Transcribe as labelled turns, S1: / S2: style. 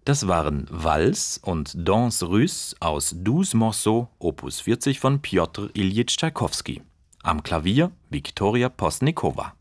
S1: Das waren Valse und Danse russe aus 12 Morceaux, Opus 40 von Pjotr Iljitsch Tschaikowski. Am Klavier Viktoria Postnikova.